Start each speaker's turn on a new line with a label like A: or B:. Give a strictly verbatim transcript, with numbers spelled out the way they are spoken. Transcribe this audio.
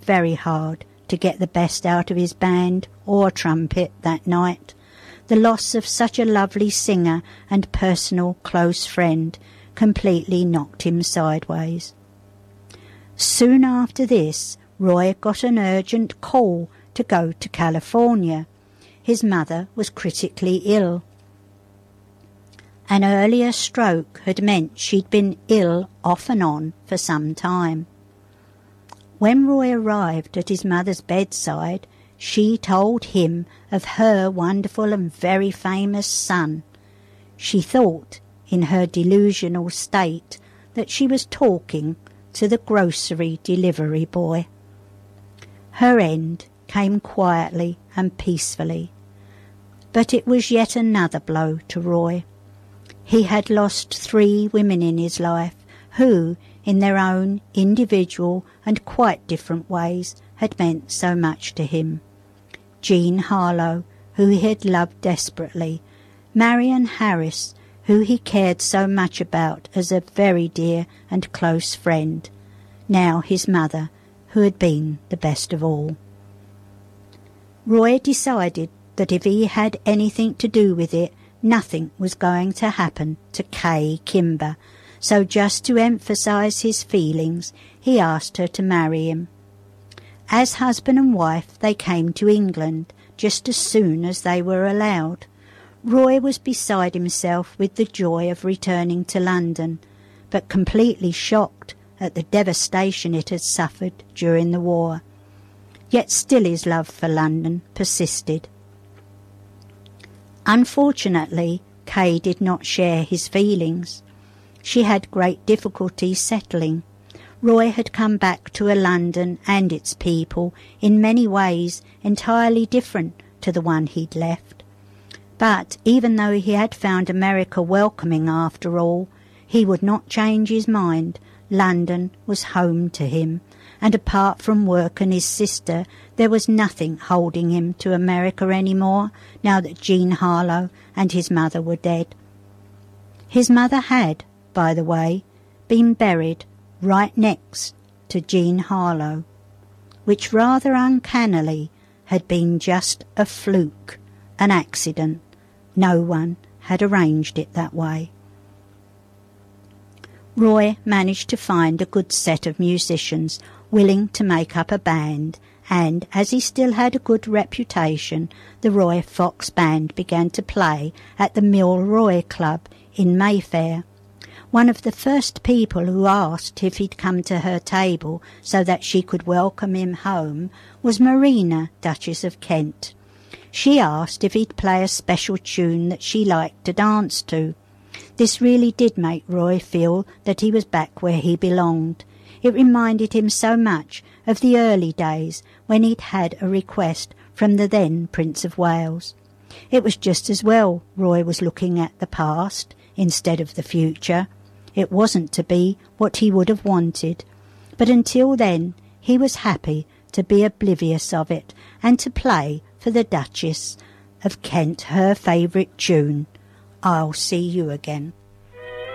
A: very hard to get the best out of his band or trumpet that night. The loss of such a lovely singer and personal close friend completely knocked him sideways. Soon after this, Roy got an urgent call to go to California. His mother was critically ill. An earlier stroke had meant she'd been ill off and on for some time. When Roy arrived at his mother's bedside, she told him of her wonderful and very famous son. She thought, in her delusional state, that she was talking to the grocery delivery boy. Her end came quietly and peacefully, but it was yet another blow to Roy. He had lost three women in his life who, in their own individual and quite different ways, had meant so much to him. Jean Harlow, who he had loved desperately, Marion Harris, who he cared so much about as a very dear and close friend, now his mother, who had been the best of all. Roy decided that if he had anything to do with it, nothing was going to happen to Kay Kimber, so just to emphasize his feelings, he asked her to marry him. As husband and wife, they came to England just as soon as they were allowed. Roy was beside himself with the joy of returning to London, but completely shocked at the devastation it had suffered during the war. Yet still his love for London persisted. Unfortunately, Kay did not share his feelings. She had great difficulty settling. Roy had come back to a London and its people in many ways entirely different to the one he'd left. But even though he had found America welcoming after all, he would not change his mind. London was home to him, and apart from work and his sister, there was nothing holding him to America any more, now that Jean Harlow and his mother were dead. His mother had, by the way, been buried right next to Jean Harlow, which rather uncannily had been just a fluke, an accident. No one had arranged it that way. Roy managed to find a good set of musicians willing to make up a band, and as he still had a good reputation, the Roy Fox Band began to play at the Milroy Club in Mayfair. One of the first people who asked if he'd come to her table so that she could welcome him home was Marina, Duchess of Kent. She asked if he'd play a special tune that she liked to dance to. This really did make Roy feel that he was back where he belonged. It reminded him so much of the early days when he'd had a request from the then Prince of Wales. It was just as well Roy was looking at the past instead of the future. It wasn't to be what he would have wanted, but until then he was happy to be oblivious of it and to play for the Duchess of Kent her favourite tune, I'll See You Again.